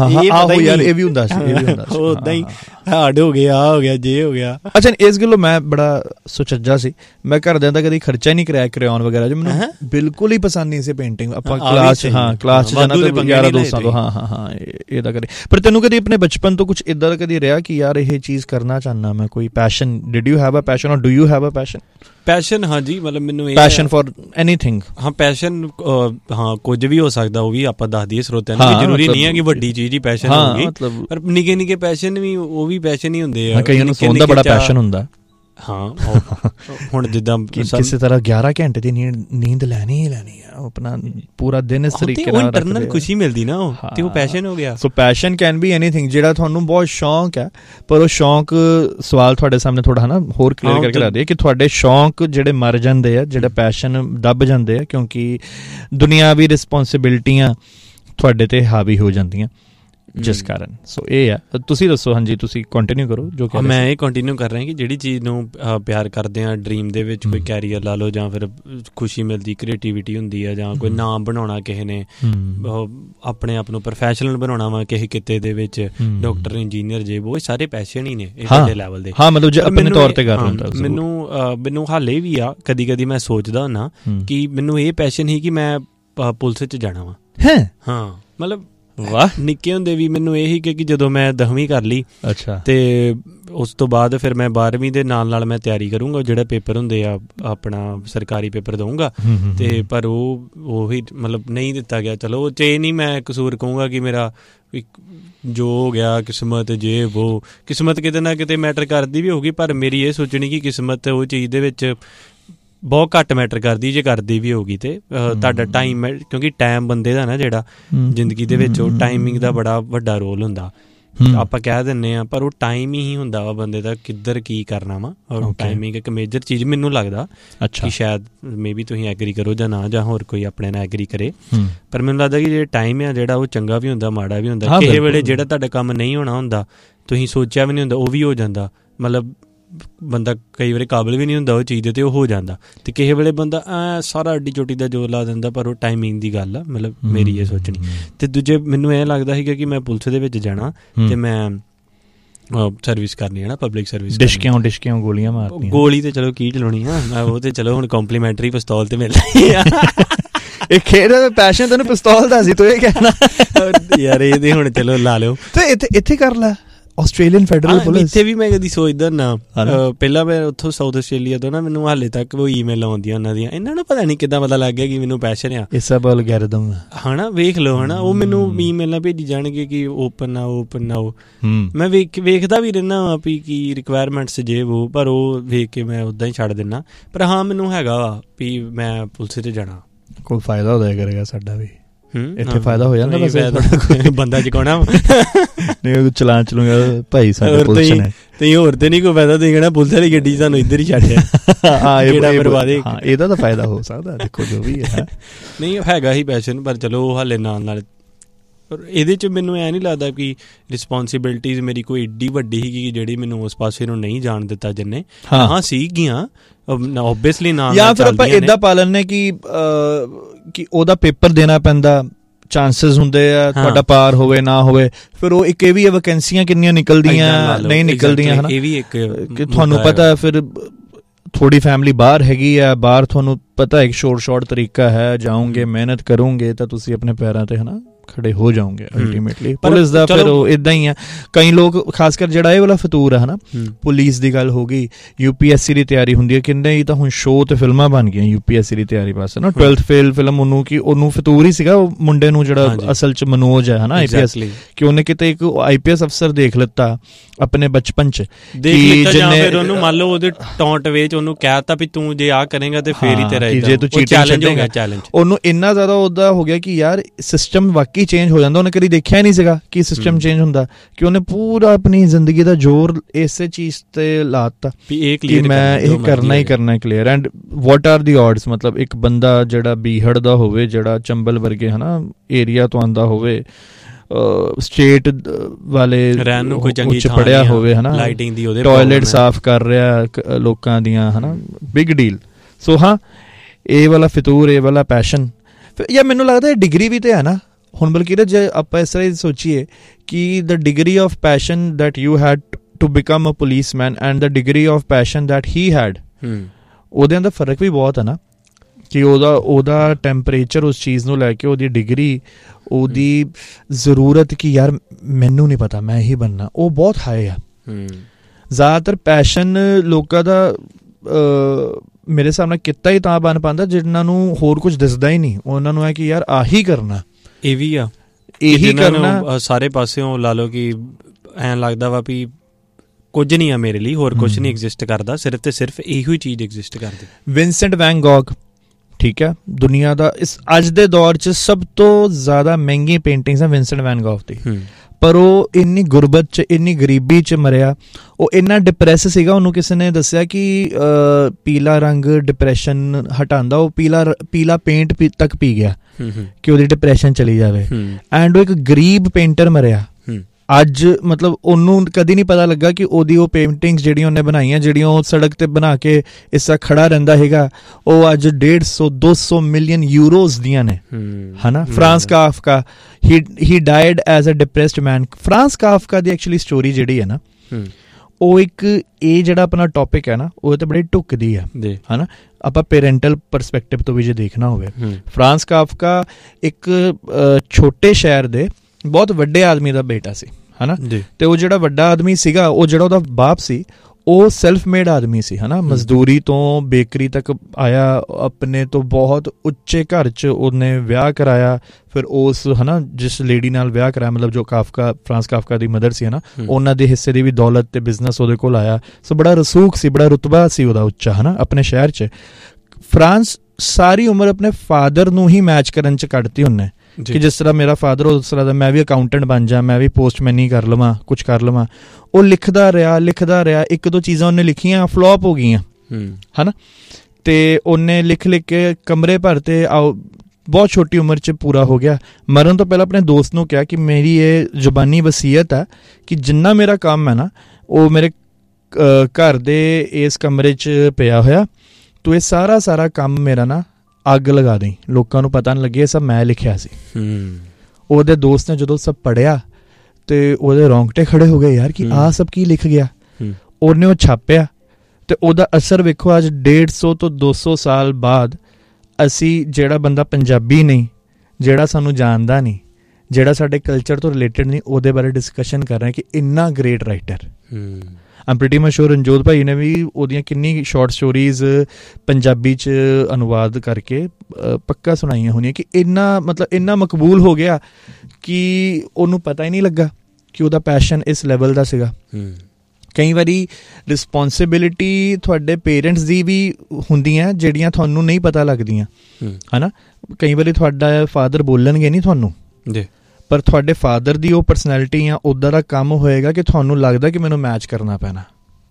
ਇਹ ਵੀ ਹੁੰਦਾ ਸੀ ਓਦਾਂ ਹੀ ਹਾਰਡ ਹੋ ਗਿਆ, ਆ ਹੋ ਗਿਆ, ਜੇ ਹੋ ਗਿਆ। ਅੱਛਾ, ਇਸ ਗੱਲੋਂ ਮੈਂ ਬੜਾ ਸੁਚੱਜਾ ਸੀ, ਮੈਂ ਘਰਦਿਆਂ ਦਾ ਕਦੀ ਖਰਚਾ ਹੀ ਨਹੀਂ ਕਰਾਇਆ ਕਰਿਆਨ ਵਗੈਰਾ, ਜੋ ਮੈਨੂੰ ਬਿਲਕੁਲ ਹੀ ਪਸੰਦ ਨਹੀਂ ਸੀ ਪੇਂਟਿੰਗ। ਆਪਾਂ ਕਲਾਸ ਚ ਜਾਣਾ ਤੇ ਯਾਰਾਂ ਦੋਸਤਾਂ ਤੋਂ ਹਾਂ ਇਹਦਾ ਕਰੇ। ਪਰ ਤੈਨੂੰ ਕਦੀ ਆਪਣੇ ਬਚਪਨ ਤੋਂ ਕੁਛ ਇੱਦਾਂ ਦਾ ਕਦੀ ਰਿਹਾ ਕਿ ਯਾਰ ਇਹ ਚੀਜ਼ ਕਰਨਾ ਚਾਹੁੰਦਾ ਮੈਂ, ਕੋਈ passion? Did you have a passion ਔਰ do you have a passion? Passion, ਹਾਂਜੀ, ਮਤਲਬ ਮੈਨੂੰ ਇਹ ਪੈਸ਼ਨ ਫॉर ਐਨੀਥਿੰਗ। ਹਾਂ ਪੈਸ਼ਨ, ਹਾਂ ਕੁਝ ਵੀ ਹੋ ਸਕਦਾ, ਉਹ ਵੀ ਆਪਾਂ ਦੱਸ ਦਈਏ ਸਰੋਤਿਆਂ ਨੂੰ, ਜ਼ਰੂਰੀ ਨਹੀਂ ਹੈ ਕਿ ਵੱਡੀ ਚੀਜ਼ ਹੀ ਪੈਸ਼ਨ ਹੋਊਗੀ, ਪਰ ਨਿੱਕੇ ਨਿੱਕੇ ਪੈਸ਼ਨ ਵੀ ਉਹ ਵੀ ਪੈਸ਼ਨ ਹੀ ਹੁੰਦੇ ਆ। ਕਈਆਂ ਨੂੰ ਸੌਣ ਦਾ ਬੜਾ ਪੈਸ਼ਨ ਹੁੰਦਾ। ਹਾਂ ਹੁਣ ਜਿੱਦਾਂ ਕਿਸੇ ਤਰ੍ਹਾਂ 11 ਘੰਟੇ ਦੀ ਨੀਂਦ ਲੈਣੀ ਹੀ ਲੈਣੀ ਆ, ਆਪਣਾ ਪੂਰਾ ਦਿਨ ਇਸ ਤਰੀਕੇ ਨਾਲ ਇੰਟਰਨਲ ਖੁਸ਼ੀ ਮਿਲਦੀ ਨਾ, ਉਹ ਤੇ ਉਹ ਪੈਸ਼ਨ ਹੋ ਗਿਆ। ਸੋ ਪੈਸ਼ਨ ਕੈਨ ਬੀ ਐਨੀਥਿੰਗ, ਜਿਹੜਾ ਤੁਹਾਨੂੰ ਬਹੁਤ ਸ਼ੌਂਕ ਹੈ, ਪਰ ਉਹ ਸ਼ੌਂਕ ਸਵਾਲ ਤੁਹਾਡੇ ਸਾਹਮਣੇ ਥੋੜਾ ਨਾ ਹੋਰ ਕਲੀਅਰ ਕਰਕੇ ਰੱਖਦੇ ਕਿ ਤੁਹਾਡੇ ਸ਼ੌਂਕ ਜਿਹੜੇ ਮਰ ਜਾਂਦੇ ਆ, ਜਿਹੜੇ ਪੈਸ਼ਨ ਦੱਬ ਜਾਂਦੇ ਆ, ਕਿਉਂਕਿ ਦੁਨਿਆਵੀ ਰਿਸਪੌਂਸਿਬਿਲਿਟੀਆਂ ਤੁਹਾਡੇ ਤੇ ਹਾਵੀ ਹੋ ਜਾਂਦੀਆਂ ਜਿਸ ਕਾਰਨ। ਸੋ ਇਹ ਆ, ਤੁਸੀਂ ਦੱਸੋ। ਹਾਂਜੀ, ਤੁਸੀਂ ਕੰਟੀਨਿਊ ਕਰੋ ਜੋ ਕਿ ਮੈਂ ਇਹ ਕੰਟੀਨਿਊ ਕਰ ਰਿਹਾ ਕਿ ਜਿਹੜੀ ਚੀਜ਼ ਨੂੰ ਪਿਆਰ ਕਰਦੇ ਆ, ਡਰੀਮ ਦੇ ਵਿੱਚ ਕੋਈ ਕੈਰੀਅਰ ਲਾ ਲਓ, ਜਾਂ ਫਿਰ ਖੁਸ਼ੀ ਮਿਲਦੀ, ਕ੍ਰੀਏਟੀਵਿਟੀ ਹੁੰਦੀ ਆ, ਜਾਂ ਕੋਈ ਨਾਮ ਬਣਾਉਣਾ ਕਿਸੇ ਨੇ, ਆਪਣੇ ਆਪ ਨੂੰ ਪ੍ਰੋਫੈਸ਼ਨਲ ਬਣਾਉਣਾ ਵਾ ਕਿਸੇ ਕਿੱਤੇ ਦੇ ਵਿੱਚ, ਡਾਕਟਰ, ਇੰਜੀਨੀਅਰ, ਜੇ ਉਹ ਸਾਰੇ ਪੈਸ਼ਨ ਹੀ ਨੇ ਇਹ ਵੱਡੇ ਲੈਵਲ ਦੇ। ਹਾਂ, ਮਤਲਬ ਆਪਣੇ ਤੌਰ ਤੇ ਕਰ ਲੈਂਦਾ। ਮੈਨੂੰ ਹਾਲੇ ਵੀ ਆ ਕਦੀ ਕਦੀ ਮੈਂ ਸੋਚਦਾ ਹੁੰਦਾ ਕਿ ਮੈਨੂੰ ਇਹ ਪੈਸ਼ਨ ਸੀ ਕਿ ਮੈਂ ਪੁਲਿਸ 'ਚ ਜਾਣਾ ਵਾ। ਹਾਂ, ਮਤਲਬ ਵਾਹ, ਨਿੱਕੇ ਹੁੰਦੇ ਵੀ ਮੈਨੂੰ ਇਹ ਹੀ ਕਿ ਜਦੋਂ ਮੈਂ 10ਵੀਂ ਕਰ ਲਈ, ਅੱਛਾ, ਤੇ ਉਸ ਤੋਂ ਬਾਅਦ ਫਿਰ ਮੈਂ 12ਵੀਂ ਦੇ ਨਾਲ ਮੈਂ ਤਿਆਰੀ ਕਰੂੰਗਾ, ਜਿਹੜੇ ਪੇਪਰ ਹੁੰਦੇ ਆ ਆਪਣਾ ਸਰਕਾਰੀ ਪੇਪਰ ਦਊਂਗਾ। ਤੇ ਪਰ ਉਹੀ ਮਤਲਬ ਨਹੀਂ ਦਿੱਤਾ ਗਿਆ। ਚਲੋ ਉਹ 'ਚ ਇਹ ਨਹੀਂ ਮੈਂ ਕਸੂਰ ਕਹੂੰਗਾ ਕਿ ਮੇਰਾ ਜੋ ਹੋ ਗਿਆ ਕਿਸਮਤ, ਜੇ ਉਹ ਕਿਸਮਤ ਕਿਤੇ ਨਾ ਕਿਤੇ ਮੈਟਰ ਕਰਦੀ ਵੀ ਹੋਊਗੀ, ਪਰ ਮੇਰੀ ਇਹ ਸੋਚਣੀ ਕਿ ਕਿਸਮਤ ਉਹ ਚੀਜ਼ ਦੇ ਵਿੱਚ ਬਹੁਤ ਘੱਟ ਮੈਟਰ ਕਰਦੀ, ਜੇ ਕਰਦੀ ਵੀ ਹੋਊਗੀ ਤੇ ਤੁਹਾਡਾ ਟਾਈਮ, ਕਿਉਂਕਿ ਟਾਈਮ ਬੰਦੇ ਦਾ ਨਾ ਜਿਹੜਾ ਜ਼ਿੰਦਗੀ ਦੇ ਵਿੱਚ, ਉਹ ਟਾਈਮਿੰਗ ਦਾ ਬੜਾ ਵੱਡਾ ਰੋਲ ਹੁੰਦਾ। ਆਪਾਂ ਕਹਿ ਦਿੰਦੇ ਆ, ਪਰ ਉਹ ਟਾਈਮ ਹੀ ਹੁੰਦਾ ਵਾ ਬੰਦੇ ਦਾ, ਕਿੱਧਰ ਕੀ ਕਰਨਾ ਵਾ। ਔਰ ਟਾਈਮਿੰਗ ਇੱਕ ਮੇਜਰ ਚੀਜ਼ ਮੈਨੂੰ ਲੱਗਦਾ ਕਿ ਸ਼ਾਇਦ ਮੇ ਬੀ ਤੁਸੀਂ ਐਗਰੀ ਕਰੋ ਜਾਂ ਨਾ, ਜਾਂ ਹੋਰ ਕੋਈ ਆਪਣੇ ਨਾਲ ਐਗਰੀ ਕਰੇ, ਪਰ ਮੈਨੂੰ ਲੱਗਦਾ ਕਿ ਜਿਹੜਾ ਟਾਈਮ ਆ ਜਿਹੜਾ ਉਹ ਚੰਗਾ ਵੀ ਹੁੰਦਾ, ਮਾੜਾ ਵੀ ਹੁੰਦਾ। ਕਿਸੇ ਵੇਲੇ ਜਿਹੜਾ ਤੁਹਾਡਾ ਕੰਮ ਨਹੀਂ ਹੋਣਾ ਹੁੰਦਾ, ਤੁਸੀਂ ਸੋਚਿਆ ਵੀ ਨਹੀਂ ਹੁੰਦਾ, ਉਹ ਵੀ ਹੋ ਜਾਂਦਾ। ਮਤਲਬ ਬੰਦਾ ਕਈ ਵਾਰੀ ਕਾਬਲ ਵੀ ਨਹੀਂ ਹੁੰਦਾ ਉਹ ਚੀਜ਼ ਦੇ, ਤੇ ਉਹ ਹੋ ਜਾਂਦਾ। ਤੇ ਕਿਸੇ ਵੇਲੇ ਬੰਦਾ ਸਾਰਾ ਅੱਡੀ ਚੋਟੀ ਦਾ ਜ਼ੋਰ ਲਾ ਦਿੰਦਾ, ਪਰ ਉਹ ਟਾਈਮਿੰਗ ਦੀ ਗੱਲ ਆ, ਮਤਲਬ ਮੇਰੀ ਇਹ ਸੋਚਣੀ। ਤੇ ਦੂਜੇ ਮੈਨੂੰ ਇਹ ਲੱਗਦਾ ਸੀਗਾ ਕਿ ਮੈਂ ਪੁਲਿਸ ਦੇ ਵਿੱਚ ਜਾਣਾ ਤੇ ਮੈਂ ਸਰਵਿਸ ਕਰਨੀ ਹੈ ਨਾ, ਪਬਲਿਕ ਸਰਵਿਸ। ਡਿਸ਼ਕਿਆਂ ਗੋਲੀਆਂ ਮਾਰਨੀਆਂ। ਗੋਲੀ ਤੇ ਚਲੋ ਕੀ ਚਲਾਉਣੀ ਆ, ਉਹ ਤੇ ਚਲੋ ਹੁਣ ਕੰਪਲੀਮੈਂਟਰੀ ਪਿਸਤੌਲ ਤੇ ਮਿਲ ਰਹੀ ਆ। ਇਹ ਖੇਡ ਦਾ ਪੈਸ਼ਨ ਤੈਨੂੰ ਪਿਸਤੌਲ ਦਾ ਸੀ, ਤੂੰ ਇਹ ਕਹਿਣਾ ਯਾਰ ਇਹਦੇ ਹੁਣ ਚਲੋ ਲਾ ਲਿਓ ਤੇ ਇੱਥੇ ਕਰ ਲੈ ਆਸਟ੍ਰੇਲੀਅਨ ਫੈਡਰਲ ਪੁਲਿਸ। ਇੱਥੇ ਵੀ ਮੈਂ ਕਦੀ ਸੋਚਦਾ ਨਾ, ਪਹਿਲਾਂ ਮੈਂ ਉੱਥੋਂ ਸਾਊਥ ਆਸਟ੍ਰੇਲੀਆ ਤੋਂ ਨਾ, ਮੈਨੂੰ ਹਾਲੇ ਤੱਕ ਉਹ ਈਮੇਲ ਆਉਂਦੀਆਂ ਉਹਨਾਂ ਦੀਆਂ, ਇਹਨਾਂ ਨੂੰ ਪਤਾ ਨਹੀਂ ਕਿੱਦਾਂ ਪਤਾ ਲੱਗ ਗਿਆ ਕਿ ਮੈਨੂੰ ਪੈਸ਼ਨ ਆ। ਇਸਾ ਐਲਗੋਰਿਥਮ ਹਨਾ, ਵੇਖ ਲਓ ਹਨਾ, ਉਹ ਮੈਨੂੰ ਈਮੇਲਾਂ ਭੇਜੀ ਜਾਣਗੇ ਕਿ ਓਪਨ ਨਾ ਮੈਂ ਵੇਖਦਾ ਵੀ ਰਹਿਣਾ ਵਾ ਵੀ ਕੀ ਰਿਕੁਆਇਰਮੈਂਟਸ ਜੇ ਉਹ, ਪਰ ਉਹ ਵੇਖ ਕੇ ਮੈਂ ਉੱਦਾਂ ਹੀ ਛੱਡ ਦਿੰਦਾ। ਪਰ ਹਾਂ ਮੈਨੂੰ ਹੈਗਾ ਵਾ ਵੀ ਮੈਂ ਪੁਲਿਸ 'ਚ ਜਾਣਾ, ਕੋਈ ਫਾਇਦਾ ਹੋ ਜਾਇਆ ਕਰੇਗਾ ਸਾਡਾ ਵੀ, ਇੱਥੇ ਫਾਇਦਾ ਹੋ ਜਾਂਦਾ ਬੰਦਾ ਚਕਾਉਣਾ ਨਹੀਂ ਚਲਾਨ ਚਲੂਗਾ ਭਾਈ ਸਾਡੇ ਪੁਲਿਸ ਨੇ, ਤੇ ਹੋਰ ਤੇ ਨਹੀਂ ਕੋਈ ਫਾਇਦਾ, ਤੁਸੀਂ ਕਹਿਣਾ ਪੁਲਿਸ ਵਾਲੀ ਗੱਡੀ ਸਾਨੂੰ ਇੱਧਰ ਹੀ ਛੱਡਿਆ। ਇਹਦਾ ਤਾਂ ਫਾਇਦਾ ਹੋ ਸਕਦਾ, ਦੇਖੋ ਜੋ ਵੀ ਹੈ। ਨਹੀਂ ਹੈਗਾ ਹੀ ਪੈਸ਼ਨ, ਪਰ ਚਲੋ ਹਾਲੇ ਨਾਲ ਇਹਦੇ 'ਚ ਮੈਨੂੰ ਐ ਨਹੀਂ ਲੱਗਦਾ ਕਿ ਰਿਸਪੋਂਸੀਬਿਲਿਟੀਜ਼ ਮੇਰੀ ਕੋਈ ਏਡੀ ਵੱਡੀ ਸੀਗੀ ਜਿਹੜੀ ਮੈਨੂੰ ਉਸ ਪਾਸੇ ਨੂੰ ਨਹੀਂ ਜਾਣ ਦਿੱਤਾ ਜਿੰਨੇ। ਹਾਂ ਸੀਗੀਆਂ ਓਬਵੀਅਸਲੀ ਨਾ, ਜਾਂ ਫਿਰ ਆਪਾਂ ਏਦਾਂ ਪਾ ਲੈਂਦੇ ਕਿ ਉਹਦਾ ਪੇਪਰ ਦੇਣਾ ਪੈਂਦਾ, ਚਾਂਸਸ ਹੁੰਦੇ ਆ ਤੁਹਾਡਾ ਪਾਰ ਹੋਵੇ ਨਾ ਹੋਵੇ, ਫਿਰ ਉਹ ਇੱਕ ਇਹ ਵੀ ਵੈਕੈਂਸੀਆਂ ਕਿੰਨੀਆਂ ਨਿਕਲਦੀਆਂ ਨਹੀਂ ਨਿਕਲਦੀਆਂ, ਹਨਾ ਇਹ ਵੀ ਇੱਕ ਤੁਹਾਨੂੰ ਪਤਾ। ਫਿਰ ਥੋੜੀ ਫੈਮਿਲੀ ਬਾਹਰ ਹੈਗੀ ਆ, ਬਾਹਰ ਤੁਹਾਨੂੰ ਪਤਾ ਇੱਕ ਸ਼ੋਰਟ ਤਰੀਕਾ ਹੈ, ਜਾਓਗੇ ਮਿਹਨਤ ਕਰੋਗੇ ਤਾਂ ਤੁਸੀਂ ਆਪਣੇ ਪੈਰਾਂ ਤੇ ਹਨਾ ਖੜੇ ਹੋ ਜਾਓਗੇ ਅਲਟੀਮੇਟਲੀ। ਪੁਲਿਸ ਦਾ ਫਿਰ ਉਹ ਇਦਾਂ ਹੀ ਆ, ਕਈ ਲੋਕ ਖਾਸ ਕਰ ਜਿਹੜਾ ਇਹ ਵਾਲਾ ਫਤੂਰ ਹੈ ਹਨਾ, ਪੁਲਿਸ ਦੀ ਗੱਲ ਹੋ ਗਈ, UPSC ਦੀ ਤਿਆਰੀ ਹੁੰਦੀ ਹੈ, ਕਿੰਨੇ ਹੀ ਤਾਂ ਹੁਣ ਸ਼ੋਅ ਤੇ ਫਿਲਮਾਂ ਬਣ ਗਈਆਂ UPSC ਦੀ ਤਿਆਰੀ ਵਾਸਤੇ ਨਾ। 12th ਫੇਲ ਫਿਲਮ ਉਹਨੂੰ ਫਤੂਰ ਹੀ ਸੀਗਾ ਉਹ ਮੁੰਡੇ ਨੂੰ, ਜਿਹੜਾ ਅਸਲ ਚ ਮਨੋਜ ਹੈ ਹਨਾ IPS, ਕਿ ਉਹਨੇ ਕਿਤੇ ਇੱਕ IPS ਅਫਸਰ ਦੇਖ ਲਿੱਤਾ ਆਪਣੇ ਬਚਪਨ ਚ, ਫਿਰ ਉਹਨੂੰ ਮੰਨ ਲਓ ਉਹਦੇ ਟੌਂਟ ਵੇਚ ਉਹਨੂੰ ਕਹਿਤਾ ਵੀ ਤੂੰ ਜੇ ਆ ਕਰੇਗਾ ਤੇ ਫੇਰ ਹੀ ਤੇਰਾ ਜੇ ਤੂੰ ਚੈਲੰਜ ਹੋ ਗਿਆ, ਉਹਨੂੰ ਇੰਨਾ ਜ਼ਿਆਦਾ ਉਹਦਾ ਹੋ ਗਿਆ ਕਿ ਯਾਰ ਸਿਸਟਮ ਵਾਕਈ ਚੇਂਜ ਹੋ ਜਾਂਦਾ। ਉਹਨੇ ਕਦੀ ਦੇਖਿਆ ਨਹੀਂ ਸੀਗਾ ਕਿ ਸਿਸਟਮ ਚੇਂਜ ਹੁੰਦਾ, ਕਿ ਉਹਨੇ ਪੂਰਾ ਆਪਣੀ ਜ਼ਿੰਦਗੀ ਦਾ ਜ਼ੋਰ ਇਸੇ ਚੀਜ਼ ਤੇ ਲਾਤਾ ਕਿ ਮੈਂ ਇਹ ਕਰਨਾ ਹੀ ਕਰਨਾ clear. And what are the odds, ਮਤਲਬ ਇੱਕ ਬੰਦਾ ਜਿਹੜਾ ਬੀਹੜ ਦਾ ਹੋਵੇ, ਜਿਹੜਾ ਚੰਬਲ ਵਰਗੇ ਹਨਾ ਏਰੀਆ ਤੋਂ ਆਉਂਦਾ ਹੋਵੇ, ਸਟੇਟ ਵਾਲੇ ਉੱਚ ਪੜਿਆ ਹੋਵੇ ਹਨਾ, ਟਾਇਲਟ ਸਾਫ਼ ਕਰ ਰਿਹਾ ਲੋਕਾਂ ਦੀਆਂ ਹਨਾ, ਬਿਗ ਡੀਲ। ਸੋ ਹਾਂ ਇਹ ਵਾਲਾ ਫਿਤੂਰ, ਇਹ ਵਾਲਾ ਪੈਸ਼ਨ, ਯਾਰ ਮੈਨੂੰ ਲੱਗਦਾ ਡਿਗਰੀ ਵੀ ਤੇ ਹੈ ਨਾ ਹੁਣ। ਬਲਕਿ ਜੇ ਆਪਾਂ ਇਸ ਤਰ੍ਹਾਂ ਸੋਚੀਏ ਕਿ ਦ degree of passion that you had to become a policeman and the degree of passion that he had, ਉਹਦੇ ਅੰਦਰ ਫਰਕ ਵੀ ਬਹੁਤ ਹੈ ਨਾ, ਕਿ ਉਹਦਾ ਟੈਂਪਰੇਚਰ ਉਸ ਚੀਜ਼ ਨੂੰ ਲੈ ਕੇ, ਉਹਦੀ ਡਿਗਰੀ, ਉਹਦੀ ਜ਼ਰੂਰਤ ਕਿ ਯਾਰ ਮੈਨੂੰ ਨਹੀਂ ਪਤਾ ਮੈਂ ਹੀ ਬਣਨਾ, ਉਹ ਬਹੁਤ ਹਾਈ ਆ। ਜ਼ਿਆਦਾਤਰ ਪੈਸ਼ਨ ਲੋਕਾਂ ਦਾ ਮੇਰੇ ਹਿਸਾਬ ਨਾਲ ਕਿੱਤਾ ਹੀ ਤਾਂ ਬਣ ਪਾਉਂਦਾ ਜਿਹਨਾਂ ਨੂੰ ਹੋਰ ਕੁਝ ਦਿਸਦਾ ਹੀ ਨਹੀਂ, ਉਹਨਾਂ ਨੂੰ ਹੈ ਕਿ ਯਾਰ ਆਹੀ ਕਰਨਾ। ਇਹ ਵੀ ਆ, ਇਹੀ ਕਰਨਾ ਸਾਰੇ ਪਾਸਿਓਂ ਲਾ ਲਓ ਕਿ ਐਂ ਲੱਗਦਾ ਵਾ ਵੀ ਕੁਝ ਨਹੀਂ ਆ ਮੇਰੇ ਲਈ, ਹੋਰ ਕੁਝ ਨਹੀਂ ਐਗਜ਼ਿਸਟ ਕਰਦਾ, ਸਿਰਫ ਤੇ ਸਿਰਫ ਇਹੋ ਹੀ ਚੀਜ਼ ਐਗਜ਼ਿਸਟ ਕਰਦੀ। ਵਿੰਸੈਂਟ ਵੈਨ ਗੌਗ, ਠੀਕ ਹੈ, ਦੁਨੀਆ ਦਾ ਇਸ ਅੱਜ ਦੇ ਦੌਰ 'ਚ ਸਭ ਤੋਂ ਜ਼ਿਆਦਾ ਮਹਿੰਗੀ ਪੇਂਟਿੰਗਸ ਆ ਵਿੰਸੈਂਟ ਵੈਨ ਗੌਗ ਦੀ, ਪਰ ਉਹ ਇੰਨੀ ਗੁਰਬਤ 'ਚ, ਇੰਨੀ ਗਰੀਬੀ 'ਚ ਮਰਿਆ। ਉਹ ਇੰਨਾ ਡਿਪਰੈਸ ਸੀਗਾ, ਉਹਨੂੰ ਕਿਸੇ ਨੇ ਦੱਸਿਆ ਕਿ ਪੀਲਾ ਰੰਗ ਡਿਪਰੈਸ਼ਨ ਹਟਾਉਂਦਾ, ਉਹ ਪੀਲਾ ਪੇਂਟ ਤੱਕ ਪੀ ਗਿਆ ਕਿ ਉਹਦੀ ਡਿਪਰੈਸ਼ਨ ਚਲੀ ਜਾਵੇ। ਐਂਡ ਉਹ ਇੱਕ ਗਰੀਬ ਪੇਂਟਰ ਮਰਿਆ। ਅੱਜ ਮਤਲਬ ਉਹਨੂੰ ਕਦੀ ਨਹੀਂ ਪਤਾ ਲੱਗਾ ਕਿ ਉਹਦੀ ਉਹ ਪੇਂਟਿੰਗਸ ਜਿਹੜੀਆਂ ਉਹਨੇ ਬਣਾਈਆਂ, ਜਿਹੜੀਆਂ ਉਹ ਸੜਕ ਤੇ ਬਣਾ ਕੇ ਇਸ ਤਰ੍ਹਾਂ ਖੜਾ ਰਹਿੰਦਾ ਹੈਗਾ, ਉਹ ਅੱਜ 150-200 ਮਿਲੀਅਨ ਯੂਰੋਜ਼ ਦੀਆਂ ਨੇ, ਹਨਾ। France ਕਾਫਕਾ, he died as a depressed man. France ਕਾਫਕਾ the actually story ਜਿਹੜੀ ਹੈ ਨਾ, ਉਹ ਇੱਕ ਇਹ ਜਿਹੜਾ ਆਪਣਾ ਟੌਪਿਕ ਹੈ ਨਾ, ਉਹ ਤਾਂ ਬੜੀ ਢੁੱਕਦੀ ਹੈ ਹਨਾ। ਆਪਾਂ ਪੇਰੈਂਟਲ ਪਰਸਪੈਕਟਿਵ ਤੋਂ ਵੀ ਜੇ ਦੇਖਣਾ ਹੋਵੇ, ਫਰਾਂਸ ਕਾਫਕਾ ਇੱਕ ਛੋਟੇ ਸ਼ਹਿਰ ਦੇ ਬਹੁਤ ਵੱਡੇ ਆਦਮੀ ਦਾ ਬੇਟਾ ਸੀ ਹਨਾ, ਤੇ ਉਹ ਜਿਹੜਾ ਵੱਡਾ ਆਦਮੀ ਸੀਗਾ, ਉਹ ਜਿਹੜਾ ਉਹਦਾ ਬਾਪ ਸੀ, ਉਹ ਸੈਲਫ ਮੇਡ ਆਦਮੀ ਸੀ ਹਨਾ। ਮਜ਼ਦੂਰੀ ਤੋਂ ਬੇਕਰੀ ਤੱਕ ਆਇਆ, ਆਪਣੇ ਤੋਂ ਬਹੁਤ ਉੱਚੇ ਘਰ 'ਚ ਉਹਨੇ ਵਿਆਹ ਕਰਾਇਆ। ਫਿਰ ਉਸ ਹਨਾ ਜਿਸ ਲੇਡੀ ਨਾਲ ਵਿਆਹ ਕਰਾਇਆ, ਮਤਲਬ ਜੋ ਫਰਾਂਸ ਕਾਫਕਾ ਦੀ ਮਦਰ ਸੀ ਹਨਾ, ਉਹਨਾਂ ਦੇ ਹਿੱਸੇ ਦੀ ਵੀ ਦੌਲਤ ਤੇ ਬਿਜ਼ਨਸ ਉਹਦੇ ਕੋਲ ਆਇਆ। ਸੋ ਬੜਾ ਰਸੂਖ ਸੀ, ਬੜਾ ਰੁਤਬਾ ਸੀ ਉਹਦਾ ਉੱਚਾ ਹਨਾ ਆਪਣੇ ਸ਼ਹਿਰ 'ਚ। ਫਰਾਂਸ ਸਾਰੀ ਉਮਰ ਆਪਣੇ ਫਾਦਰ ਨੂੰ ਹੀ ਮੈਚ ਕਰਨ 'ਚ ਕੱਢਤੀ ਉਹਨੇ, ਕਿ ਜਿਸ ਤਰ੍ਹਾਂ ਮੇਰਾ ਫਾਦਰ ਉਸ ਤਰ੍ਹਾਂ ਦਾ ਮੈਂ ਵੀ ਅਕਾਊਂਟੈਂਟ ਬਣ ਜਾ, ਮੈਂ ਵੀ ਪੋਸਟਮੈਨ ਹੀ ਕਰ ਲਵਾਂ, ਕੁਛ ਕਰ ਲਵਾਂ। ਉਹ ਲਿਖਦਾ ਰਿਹਾ, ਇੱਕ ਦੋ ਚੀਜ਼ਾਂ ਉਹਨੇ ਲਿਖੀਆਂ, ਫਲੋਪ ਹੋ ਗਈਆਂ ਹਨਾ, ਤੇ ਉਹਨੇ ਲਿਖ ਕੇ ਕਮਰੇ ਭਰ ਤੇ ਬਹੁਤ ਛੋਟੀ ਉਮਰ 'ਚ ਪੂਰਾ ਹੋ ਗਿਆ। ਮਰਨ ਤੋਂ ਪਹਿਲਾਂ ਆਪਣੇ ਦੋਸਤ ਨੂੰ ਕਿਹਾ ਕਿ ਮੇਰੀ ਇਹ ਜ਼ੁਬਾਨੀ ਵਸੀਅਤ ਹੈ ਕਿ ਜਿੰਨਾ ਮੇਰਾ ਕੰਮ ਹੈ ਨਾ, ਉਹ ਮੇਰੇ ਘਰ ਦੇ ਇਸ ਕਮਰੇ 'ਚ ਪਿਆ ਹੋਇਆ, ਤੂੰ ਇਹ ਸਾਰਾ ਕੰਮ ਮੇਰਾ ਨਾ ਅੱਗ ਲਗਾ ਦੇਈਂ, ਲੋਕਾਂ ਨੂੰ ਪਤਾ ਨਹੀਂ ਲੱਗੇ ਇਹ ਸਭ ਮੈਂ ਲਿਖਿਆ ਸੀ। ਉਹਦੇ ਦੋਸਤ ਨੇ ਜਦੋਂ ਸਭ ਪੜ੍ਹਿਆ ਤੇ ਉਹਦੇ ਰੌਂਗਟੇ ਖੜੇ ਹੋ ਗਏ, ਯਾਰ ਕਿ ਆਹ ਸਭ ਕੀ ਲਿਖ ਗਿਆ। ਉਹਨੇ ਉਹ ਛਾਪਿਆ ਤੇ ਉਹਦਾ ਅਸਰ ਵੇਖੋ, ਅੱਜ 150 ਤੋਂ 200 ਸਾਲ ਬਾਅਦ ਅਸੀਂ ਜਿਹੜਾ ਬੰਦਾ ਪੰਜਾਬੀ ਨਹੀਂ, ਜਿਹੜਾ ਸਾਨੂੰ ਜਾਣਦਾ ਨਹੀਂ, ਜਿਹੜਾ ਸਾਡੇ ਕਲਚਰ ਤੋਂ ਰਿਲੇਟਡ ਨਹੀਂ, ਉਹਦੇ ਬਾਰੇ ਡਿਸਕਸ਼ਨ ਕਰ ਰਹੇ ਕਿ ਇੰਨਾ ਗ੍ਰੇਟ ਰਾਈਟਰ। ਆਮ ਪ੍ਰੀਟੀ ਮਚ ਸ਼ੋਰ ਰਣਜੋਤ ਭਾਈ ਨੇ ਵੀ ਉਹਦੀਆਂ ਕਿੰਨੀ ਸ਼ਾਰਟ ਸਟੋਰੀਜ਼ ਪੰਜਾਬੀ 'ਚ ਅਨੁਵਾਦ ਕਰਕੇ ਪੱਕਾ ਸੁਣਾਈਆਂ ਹੋਣੀਆਂ ਕਿ ਇੰਨਾ ਮਕਬੂਲ ਹੋ ਗਿਆ ਕਿ ਉਹਨੂੰ ਪਤਾ ਹੀ ਨਹੀਂ ਲੱਗਾ ਕਿ ਉਹਦਾ ਪੈਸ਼ਨ ਇਸ ਲੈਵਲ ਦਾ ਸੀਗਾ। ਕਈ ਵਾਰੀ ਰਿਸਪੋਂਸਿਬਿਲਿਟੀ ਤੁਹਾਡੇ ਪੇਰੈਂਟਸ ਦੀ ਵੀ ਹੁੰਦੀਆਂ ਜਿਹੜੀਆਂ ਤੁਹਾਨੂੰ ਨਹੀਂ ਪਤਾ ਲੱਗਦੀਆਂ, ਹੈ ਨਾ। ਕਈ ਵਾਰੀ ਤੁਹਾਡਾ ਫਾਦਰ ਬੋਲਣਗੇ ਨਹੀਂ ਤੁਹਾਨੂੰ, ਪਰ ਤੁਹਾਡੇ ਫਾਦਰ ਦੀ ਉਹ ਪਰਸਨੈਲਿਟੀ ਜਾਂ ਉੱਦਾਂ ਦਾ ਕੰਮ ਹੋਏਗਾ ਕਿ ਤੁਹਾਨੂੰ ਲੱਗਦਾ ਕਿ ਮੈਨੂੰ ਮੈਚ ਕਰਨਾ ਪੈਣਾ।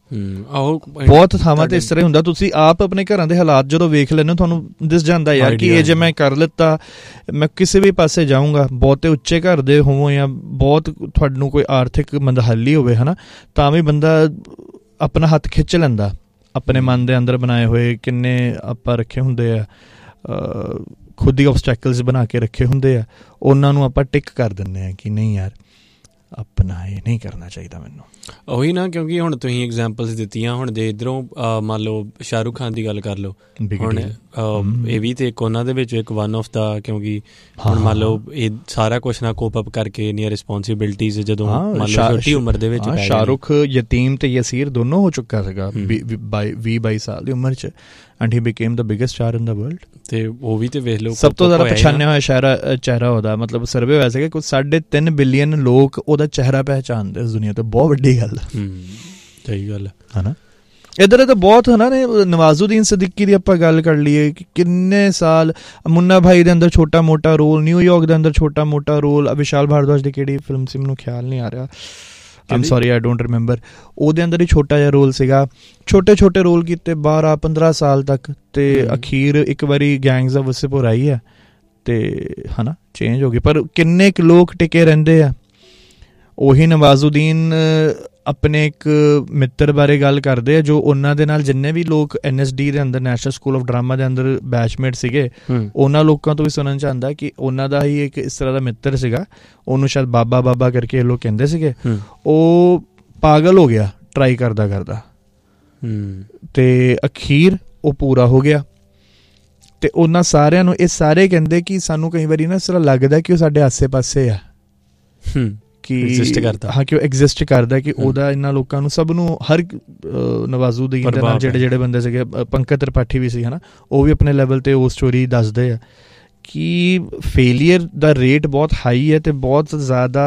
ਬਹੁਤ ਥਾਵਾਂ ਤੇ ਇਸ ਤਰ੍ਹਾਂ ਹੁੰਦਾ, ਤੁਸੀਂ ਆਪ ਆਪਣੇ ਘਰਾਂ ਦੇ ਹਾਲਾਤ ਜਦੋਂ ਵੇਖ ਲੈਂਦੇ ਹੋ ਤੁਹਾਨੂੰ ਦਿਸ ਜਾਂਦਾ ਯਾਰ ਕਿ ਇਹ ਜੇ ਮੈਂ ਕਰ ਲਿੱਤਾ, ਮੈਂ ਕਿਸੇ ਵੀ ਪਾਸੇ ਜਾਊਂਗਾ, ਬਹੁਤੇ ਉੱਚੇ ਘਰ ਦੇ ਹੋਵੋ ਜਾਂ ਬਹੁਤ ਤੁਹਾਨੂੰ ਕੋਈ ਆਰਥਿਕ ਮੰਦਹਾਲੀ ਹੋਵੇ, ਹੈ ਨਾ, ਤਾਂ ਵੀ ਬੰਦਾ ਆਪਣਾ ਹੱਥ ਖਿੱਚ ਲੈਂਦਾ। ਆਪਣੇ ਮਨ ਦੇ ਅੰਦਰ ਬਣਾਏ ਹੋਏ ਕਿੰਨੇ ਆਪਾਂ ਰੱਖੇ ਹੁੰਦੇ ਆ, ਖੁਦ ਹੀ ਆਬਸਟੈਕਲਸ ਬਣਾ ਕੇ ਰੱਖੇ ਹੁੰਦੇ ਆ, ਉਹਨਾਂ ਨੂੰ ਆਪਾਂ ਟਿਕ ਕਰ ਦਿੰਦੇ ਹਾਂ ਕਿ ਨਹੀਂ ਯਾਰ ਆਪਣਾ ਇਹ ਨਹੀਂ ਕਰਨਾ ਚਾਹੀਦਾ ਮੈਨੂੰ। ਉਹੀ ਨਾ, ਕਿਉਂਕਿ ਹੁਣ ਤੁਸੀਂ ਐਗਜ਼ਾਮਪਲਸ ਦਿੱਤੀਆਂ, ਹੁਣ ਜੇ ਇੱਧਰੋਂ ਮੰਨ ਲਓ ਸ਼ਾਹਰੁਖ ਖਾਨ ਦੀ ਗੱਲ ਕਰ ਲਓ, ਹੁਣ ਇਹ ਵੀ ਤੇ ਇੱਕ ਉਹਨਾਂ ਦੇ ਵਿੱਚ ਇੱਕ ਵਨ ਆਫ ਦਾ, ਕਿਉਂਕਿ ਹੁਣ ਮੰਨ ਲਓ ਇਹ ਸਾਰਾ ਕੁਛ ਨਾ ਕੋਪ ਅਪ ਕਰਕੇ ਇੰਨੀਆਂ ਰਿਸਪੋਂਸਿਬਿਲਿਟੀਜ਼ ਜਦੋਂ ਮੰਨ ਲਓ ਛੋਟੀ ਉਮਰ ਦੇ ਵਿੱਚ ਸ਼ਾਹਰੁਖ ਯਤੀਮ ਤੇ ਯਸੀਰ ਦੋਨੋਂ ਹੋ ਚੁੱਕਾ ਸੀਗਾ 20-22 ਸਾਲ ਦੀ ਉਮਰ 'ਚ, and he became the biggest star in the world. ਤੇ ਉਹ ਵੀ ਤੇ ਵੇਖ ਲਓ ਸਭ ਤੋਂ ਜ਼ਿਆਦਾ ਪਛਾਣਿਆ ਹੋਇਆ ਚਿਹਰਾ ਉਹਦਾ, ਮਤਲਬ ਸਰਵੇ ਹੋਇਆ ਸੀਗਾ ਕੁਝ 3.5 ਬਿਲੀਅਨ ਲੋਕ ਉਹਦਾ ਚਿਹਰਾ ਪਹਿਚਾਣਦੇ ਇਸ ਦੁਨੀਆ ਤੇ। ਬਹੁਤ ਵੱਡੀ ਗੱਲ ਸਹੀ ਗੱਲ ਹੈ ਨਾ। ਇੱਧਰ ਤਾਂ ਬਹੁਤ ਹੈ ਨਾ, ਨਵਾਜ਼ੁਦੀਨ ਸਿੱਦੀਕੀ ਦੀ ਆਪਾਂ ਗੱਲ ਕਰ ਲਈਏ ਕਿ ਕਿੰਨੇ ਸਾਲ ਮੁੰਨਾ ਭਾਈ ਦੇ ਅੰਦਰ ਛੋਟਾ ਮੋਟਾ ਰੋਲ, ਨਿਊਯਾਰਕ ਦੇ ਅੰਦਰ ਛੋਟਾ ਮੋਟਾ ਰੋਲ, ਵਿਸ਼ਾਲ ਭਾਰਦਵਾਜ ਦੀ ਕਿਹੜੀ ਫਿਲਮ ਸੀ ਮੈਨੂੰ ਖਿਆਲ ਨਹੀਂ ਆ ਰਿਹਾ, ਆਮ ਸੌਰੀ ਆਈ ਡੋਂਟ ਰਿਮੈਂਬਰ, ਉਹਦੇ ਅੰਦਰ ਹੀ ਛੋਟਾ ਜਿਹਾ ਰੋਲ ਸੀਗਾ। ਛੋਟੇ ਰੋਲ ਕੀਤੇ 12-15 ਸਾਲ ਤੱਕ, ਤੇ ਅਖੀਰ ਇੱਕ ਵਾਰੀ ਗੈਂਗਸ ਆਫ ਵਸੇਪੁਰ ਆਈ ਹੈ ਤੇ ਹੈ ਨਾ ਚੇਂਜ ਹੋ ਗਈ, ਪਰ ਕਿੰਨੇ ਕੁ ਲੋਕ ਟਿਕੇ ਰਹਿੰਦੇ ਆ। ਉਹੀ ਨਵਾਜ਼ੁਦੀਨ ਆਪਣੇ ਇੱਕ ਮਿੱਤਰ ਬਾਰੇ ਗੱਲ ਕਰਦੇ ਆ ਜੋ ਉਹਨਾਂ ਦੇ ਨਾਲ ਜਿੰਨੇ ਵੀ ਲੋਕ NSD ਦੇ ਅੰਦਰ, ਨੈਸ਼ਨਲ ਸਕੂਲ ਆਫ ਡਰਾਮਾ ਦੇ ਅੰਦਰ ਬੈਚਮੇਟ ਸੀਗੇ, ਉਹਨਾਂ ਲੋਕਾਂ ਤੋਂ ਵੀ ਸੁਣਨ 'ਚ ਆਉਂਦਾ ਕਿ ਉਹਨਾਂ ਦਾ ਹੀ ਇੱਕ ਇਸ ਤਰ੍ਹਾਂ ਦਾ ਮਿੱਤਰ ਸੀਗਾ, ਉਹਨੂੰ ਸ਼ਾਇਦ ਬਾਬਾ ਕਰਕੇ ਲੋਕ ਕਹਿੰਦੇ ਸੀਗੇ, ਉਹ ਪਾਗਲ ਹੋ ਗਿਆ ਟਰਾਈ ਕਰਦਾ ਤੇ ਅਖੀਰ ਉਹ ਪੂਰਾ ਹੋ ਗਿਆ। ਤੇ ਉਹਨਾਂ ਸਾਰਿਆਂ ਨੂੰ ਇਹ ਸਾਰੇ ਕਹਿੰਦੇ ਕਿ ਸਾਨੂੰ ਕਈ ਵਾਰੀ ਨਾ ਇਸ ਤਰ੍ਹਾਂ ਲੱਗਦਾ ਕਿ ਉਹ ਸਾਡੇ ਆਸੇ ਪਾਸੇ ਆ, ਕਿ ਕਿ ਉਹ ਐਗਜ਼ਿਸਟ ਕਰਦਾ, ਕਿ ਉਹਦਾ ਇਹਨਾਂ ਲੋਕਾਂ ਨੂੰ ਸਭ ਨੂੰ ਹਰ ਨਵਾਜ਼ੁਦੀਨ ਦੇ ਨਾਲ ਜਿਹੜੇ ਬੰਦੇ ਸੀਗੇ, ਪੰਕਜ ਤ੍ਰਿਪਾਠੀ ਵੀ ਸੀ, ਹੈ ਨਾ, ਉਹ ਵੀ ਆਪਣੇ ਲੈਵਲ 'ਤੇ ਉਹ ਸਟੋਰੀ ਦੱਸਦੇ ਆ ਕਿ ਫੇਲੀਅਰ ਦਾ ਰੇਟ ਬਹੁਤ ਹਾਈ ਹੈ ਤੇ ਬਹੁਤ ਜ਼ਿਆਦਾ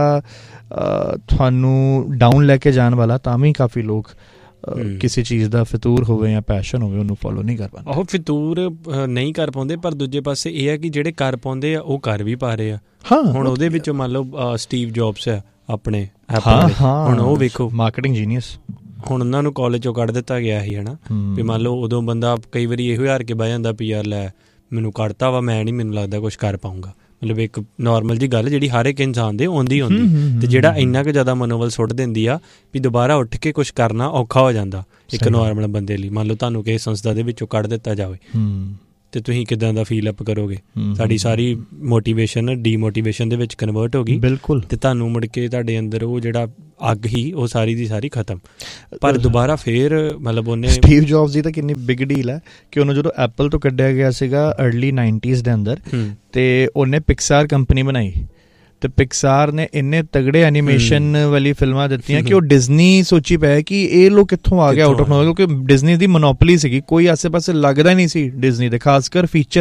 ਤੁਹਾਨੂੰ ਡਾਊਨ ਲੈ ਕੇ ਜਾਣ ਵਾਲਾ। ਤਾਂ ਵੀ ਕਾਫੀ ਲੋਕ ਕਿਸੇ ਚੀਜ਼ ਦਾ ਫਿਤੂਰ ਹੋਵੇ ਜਾਂ ਪੈਸ਼ਨ ਹੋਵੇ ਉਹਨੂੰ ਫੋਲੋ ਨਹੀਂ ਕਰ ਪਾਉਂਦੇ। ਉਹ ਫਿਤੂਰ ਨਹੀਂ ਕਰ ਪਾਉਂਦੇ, ਪਰ ਦੂਜੇ ਪਾਸੇ ਇਹ ਹੈ ਕਿ ਜਿਹੜੇ ਕਰ ਪਾਉਂਦੇ ਆ ਉਹ ਕਰ ਵੀ ਪਾ ਰਹੇ ਆ। ਹੁਣ ਉਹਦੇ ਵਿੱਚੋਂ ਮੰਨ ਲਓ ਸਟੀਵ ਜੌਬਸ ਆ ਆਪਣੇ ਐਪਲ, ਹੁਣ ਉਹ ਵੇਖੋ ਮਾਰਕੀਟਿੰਗ ਜੀਨੀਅਸ, ਹੁਣ ਉਹਨਾਂ ਨੂੰ ਕਾਲਜ 'ਚੋਂ ਕੱਢ ਦਿੱਤਾ ਗਿਆ ਸੀ, ਹੈ ਨਾ, ਵੀ ਮੰਨ ਲਓ ਉਦੋਂ ਬੰਦਾ ਕਈ ਵਾਰੀ ਇਹੋ ਹਾਰ ਕੇ ਬਹਿ ਜਾਂਦਾ ਵੀ ਯਾਰ ਲੈ ਮੈਨੂੰ ਕੱਢਤਾ ਵਾ, ਮੈਂ ਨਹੀਂ, ਮੈਨੂੰ ਲੱਗਦਾ ਕੁਛ ਕਰ ਪਾਊਂਗਾ। ਮਤਲਬ ਇੱਕ ਨੋਰਮਲ ਜਿਹੀ ਗੱਲ ਜਿਹੜੀ ਹਰ ਇੱਕ ਇਨਸਾਨ ਦੇ ਆਉਂਦੀ ਤੇ ਜਿਹੜਾ ਇੰਨਾ ਕੁ ਜ਼ਿਆਦਾ ਮਨੋਬਲ ਸੁੱਟ ਦਿੰਦੀ ਆ ਵੀ ਦੁਬਾਰਾ ਉੱਠ ਕੇ ਕੁਛ ਕਰਨਾ ਔਖਾ ਹੋ ਜਾਂਦਾ ਇੱਕ ਨੋਰਮਲ ਬੰਦੇ ਲਈ। ਮੰਨ ਲਓ ਤੁਹਾਨੂੰ ਕਿਸੇ ਸੰਸਥਾ ਦੇ ਵਿੱਚੋਂ ਕੱਢ ਦਿੱਤਾ ਜਾਵੇ ਤੇ ਤੁਸੀਂ ਕਿੱਦਾਂ ਦਾ ਫੀਲ ਅਪ ਕਰੋਗੇ? ਸਾਡੀ ਸਾਰੀ ਮੋਟੀਵੇਸ਼ਨ ਡੀਮੋਟੀਵੇਸ਼ਨ ਦੇ ਵਿੱਚ ਕਨਵਰਟ ਹੋ ਗਈ। ਬਿਲਕੁਲ। ਤੇ ਤੁਹਾਨੂੰ ਮੁੜ ਕੇ ਤੁਹਾਡੇ ਅੰਦਰ ਉਹ ਜਿਹੜਾ ਅੱਗ ਹੀ ਉਹ ਸਾਰੀ ਦੀ ਸਾਰੀ ਖਤਮ। ਪਰ ਦੁਬਾਰਾ ਫੇਰ ਮਤਲਬ ਉਹਨੇ ਸਟੀਵ ਜੌਬਸ ਦੀ ਤਾਂ ਕਿੰਨੀ ਬਿਗ ਡੀਲ ਹੈ ਕਿ ਉਹਨੂੰ ਜਦੋਂ ਐਪਲ ਤੋਂ ਕੱਢਿਆ ਗਿਆ ਸੀਗਾ ਅਰਲੀ 90s ਦੇ ਅੰਦਰ, ਤੇ ਉਹਨੇ ਪਿਕਸਾਰ ਕੰਪਨੀ ਬਣਾਈ ਤੇ ਪਿਕਸਾਰ ਨੇ ਇੰਨੇ ਤਗੜੇ ਐਨੀਮੇਸ਼ਨ ਵਾਲੀ ਫਿਲਮਾਂ ਦਿੱਤੀਆਂ ਕਿ ਉਹ ਡਿਜ਼ਨੀ ਸੋਚੀ ਪਿਆ ਕਿ ਇਹ ਲੋਕ ਕਿੱਥੋਂ ਆ ਗਿਆ ਆਊਟ ਆਫ ਨੋਵੇਅਰ, ਕਿਉਂਕਿ ਡਿਜ਼ਨੀ ਦੀ ਮੋਨੋਪੋਲੀ ਸੀਗੀ, ਕੋਈ ਆਸੇ ਪਾਸੇ ਲੱਗਦਾ ਨਹੀਂ ਸੀ ਡਿਜ਼ਨੀ ਦੇ, ਖਾਸ ਕਰ ਫੀਚਰ